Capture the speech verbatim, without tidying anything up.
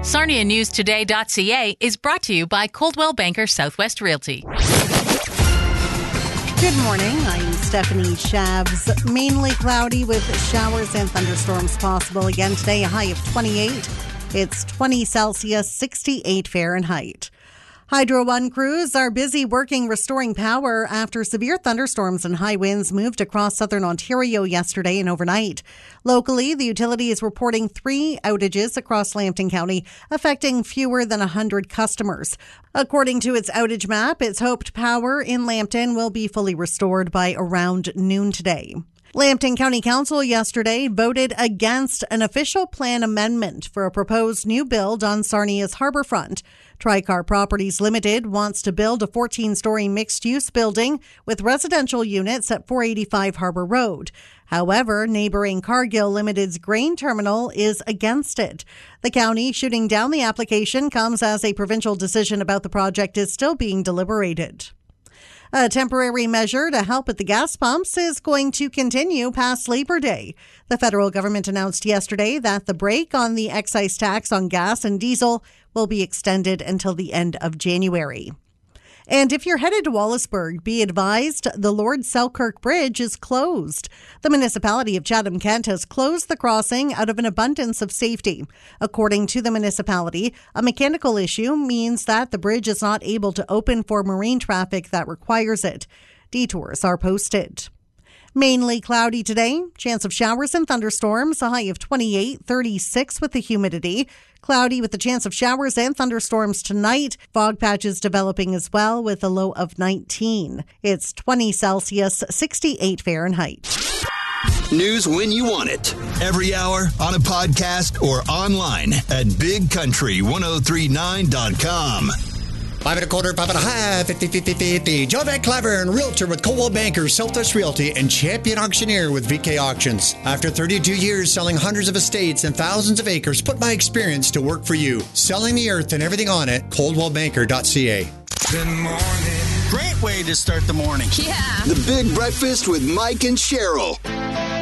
Sarnia News Today dot C A is brought to you by Coldwell Banker Southwest Realty. Good morning. I'm Stephanie Shabs. Mainly cloudy with showers and thunderstorms possible again today. A high of twenty-eight. It's twenty Celsius, sixty-eight Fahrenheit. Hydro One crews are busy working restoring power after severe thunderstorms and high winds moved across southern Ontario yesterday and overnight. Locally, the utility is reporting three outages across Lambton County, affecting fewer than one hundred customers. According to its outage map, it's hoped power in Lambton will be fully restored by around noon today. Lambton County Council yesterday voted against an official plan amendment for a proposed new build on Sarnia's harbourfront. Tricar Properties Limited wants to build a fourteen-story mixed-use building with residential units at four eighty-five Harbour Road. However, neighbouring Cargill Limited's grain terminal is against it. The county shooting down the application comes as a provincial decision about the project is still being deliberated. A temporary measure to help at the gas pumps is going to continue past Labor Day. The federal government announced yesterday that the break on the excise tax on gas and diesel will be extended until the end of January. And if you're headed to Wallaceburg, be advised the Lord Selkirk Bridge is closed. The municipality of Chatham-Kent has closed the crossing out of an abundance of safety. According to the municipality, a mechanical issue means that the bridge is not able to open for marine traffic that requires it. Detours are posted. Mainly cloudy today. Chance of showers and thunderstorms. A high of twenty-eight, thirty-six with the humidity. Cloudy with the chance of showers and thunderstorms tonight. Fog patches developing as well with a low of nineteen. It's twenty Celsius, sixty-eight Fahrenheit. News when you want it. Every hour on a podcast or online at big country ten thirty-nine dot com. Five and a quarter, five and a half, fifty, fifty, fifty. Joe Van Cleveren, realtor with Coldwell Banker, Southwest Realty, and champion auctioneer with V K Auctions. After thirty-two years selling hundreds of estates and thousands of acres, put my experience to work for you. Selling the earth and everything on it, coldwell banker dot c a. Good morning. Great way to start the morning. Yeah. The Big Breakfast with Mike and Cheryl.